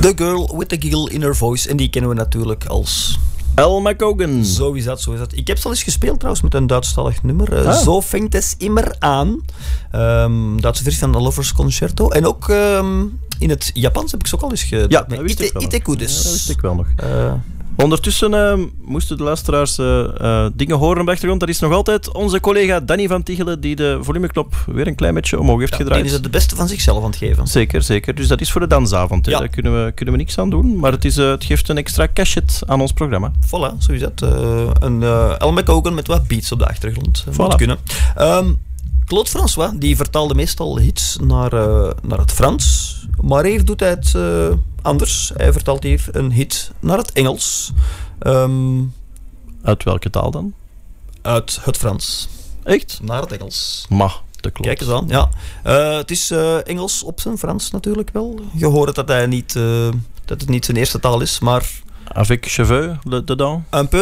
The Girl with the Giggle in Her Voice. En die kennen we natuurlijk als... Al McCogan. Zo is dat. Ik heb ze al eens gespeeld trouwens met een Duitsstalig nummer. Zo fängt es immer aan. Duitse versie van de Lovers Concerto. En ook in het Japans heb ik ze ook al eens gedaan. Ja, dat wist ik wel. Itekudes. Ja, dat wist ik wel nog. Ondertussen moesten de luisteraars dingen horen op de achtergrond. Dat is nog altijd onze collega Danny van Tichelen die de volumeknop weer een klein beetje omhoog heeft gedraaid. Die is het beste van zichzelf aan het geven. Zeker. Dus dat is voor de dansavond. Ja. Daar kunnen we niks aan doen. Maar het geeft een extra cachet aan ons programma. Voilà, zo is dat. Een Al McCogan met wat beats op de achtergrond. Voilà. Moet kunnen. Claude François, die vertaalde meestal hits naar het Frans. Maar hier doet hij het anders. Hij vertaalt hier een hit naar het Engels. Uit welke taal dan? Uit het Frans. Echt? Naar het Engels. Ma, de klopt. Kijk eens aan, ja. Het is Engels op zijn Frans natuurlijk wel. Je hoort dat het niet zijn eerste taal is, maar... Avec cheveux dedans? Un peu.